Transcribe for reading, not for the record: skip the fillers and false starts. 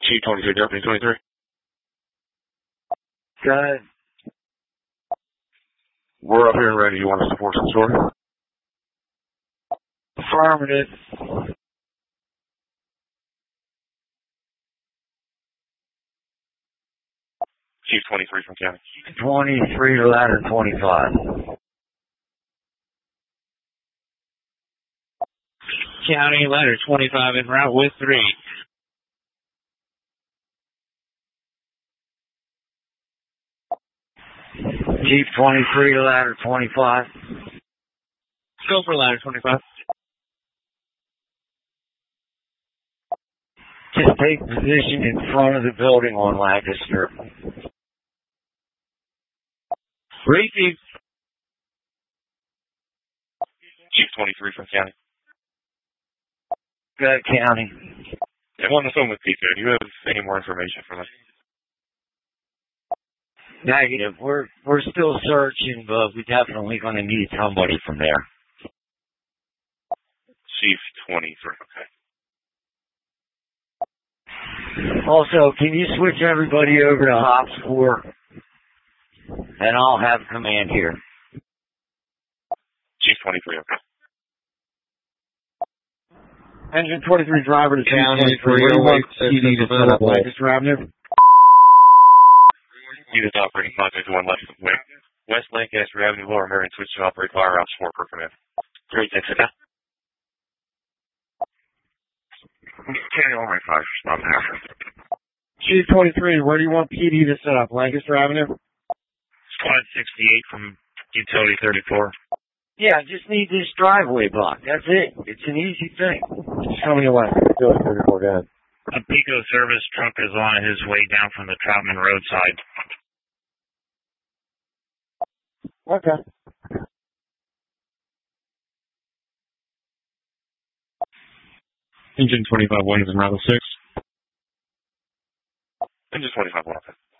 Chief 23, Deputy 23. Good. We're up here and ready. You want us to force the story? Affirmative. Chief 23 from County. 23 to ladder 25. County, ladder 25 en route with 3. Chief 23 to ladder 25. Go for ladder 25. Just take position in front of the building on Lancaster. Receive. Chief 23 from County. Good, County. I'm on the phone with PK. Do you have any more information for me? Negative. We're still searching, but we're definitely going to need somebody from there. Chief 23, okay. Also, can you switch everybody over to Ops 4? And I'll have command here. Chief 23, okay. Engine 23 driver to County, 23. 308 to set up Lancaster Avenue. Unit operating contact 1 West Lancaster Avenue, Lower Marion, switch to operate firehouse 4 per command. 3, thanks, okay. County, all right, 5, stop after. Chief 23, where do you want PD to set up? Lancaster Avenue? Squad 68 from Utility 34. Yeah, I just need this driveway block. That's it. It's an easy thing. Just coming your way. Utility 34, go ahead. A Pico service truck is on his way down from the Troutman Road side. Okay. Engine 25 1 is in route 6. Engine 25 1, okay.